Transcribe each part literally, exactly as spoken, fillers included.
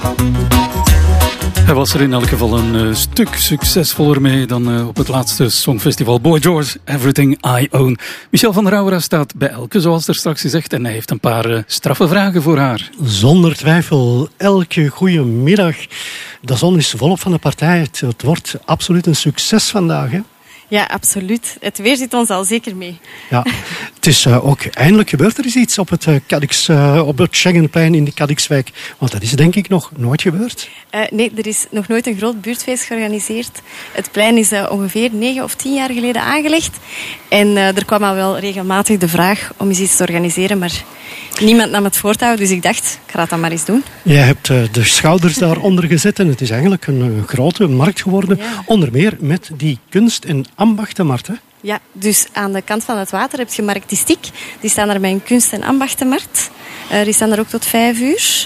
Hij was er in elk geval een uh, stuk succesvoller mee dan uh, op het laatste Songfestival. Boy George, Everything I Own. Michel van der Rauwera staat bij Elke, zoals er straks gezegd. En hij heeft een paar uh, straffe vragen voor haar. Zonder twijfel, Elke, goeiemiddag. De zon is volop van de partij. Het, het wordt absoluut een succes vandaag, hè? Ja, absoluut. Het weer zit ons al zeker mee. Ja, het is uh, ook eindelijk gebeurd. Er is iets op het, uh, Cadix, uh, op het Schengenplein in de Cadixwijk. Want dat is denk ik nog nooit gebeurd. Uh, nee, er is nog nooit een groot buurtfeest georganiseerd. Het plein is uh, ongeveer negen of tien jaar geleden aangelegd. En uh, er kwam al wel regelmatig de vraag om eens iets te organiseren. Maar niemand nam het voortouw, dus ik dacht, ik ga dat dan maar eens doen. Jij hebt uh, de schouders daaronder gezet en het is eigenlijk een, een grote markt geworden. Ja. Onder meer met die kunst- en ambachtenmarkt, hè? Ja, dus aan de kant van het water heb je Marktistiek. Die staan er bij een kunst- en ambachtenmarkt. Uh, die staan er ook tot vijf uur.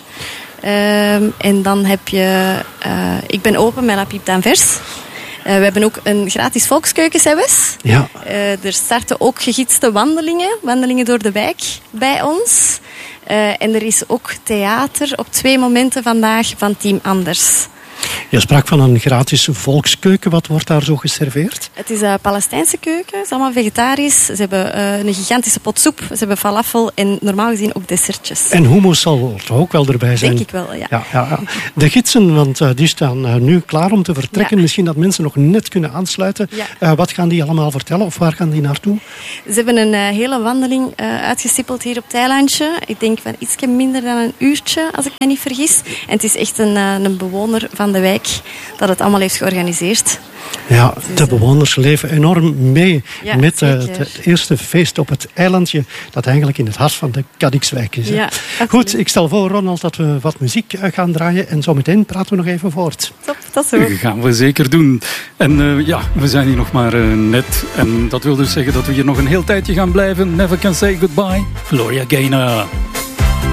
Uh, en dan heb je... Uh, ik ben open met La Pipe d'Anvers. Uh, we hebben ook een gratis volkskeuken-service. Ja. Uh, er starten ook gegidste wandelingen. Wandelingen door de wijk bij ons. Uh, en er is ook theater op twee momenten vandaag van Team Anders. Je sprak van een gratis volkskeuken. Wat wordt daar zo geserveerd? Het is een Palestijnse keuken. Het is allemaal vegetarisch. Ze hebben uh, een gigantische pot soep. Ze hebben falafel en normaal gezien ook dessertjes. En hummus zal er ook wel erbij zijn. Denk ik wel, ja. ja, ja, ja. De gidsen, want uh, die staan uh, nu klaar om te vertrekken. Ja. Misschien dat mensen nog net kunnen aansluiten. Ja. Uh, wat gaan die allemaal vertellen of waar gaan die naartoe? Ze hebben een uh, hele wandeling uh, uitgestippeld hier op het eilandje. Ik denk van iets minder dan een uurtje, als ik me niet vergis. En het is echt een, uh, een bewoner van de wijk dat het allemaal heeft georganiseerd. Ja, de bewoners leven enorm mee ja, met uh, het eerste feest op het eilandje dat eigenlijk in het hart van de Cadixwijk is. Ja, goed, ik stel voor, Ronald, dat we wat muziek gaan draaien en zo meteen praten we nog even voort. Top, dat zo. Dat gaan we zeker doen. En uh, ja, we zijn hier nog maar uh, net. En dat wil dus zeggen dat we hier nog een heel tijdje gaan blijven. Never Can Say Goodbye, Gloria Gaynor.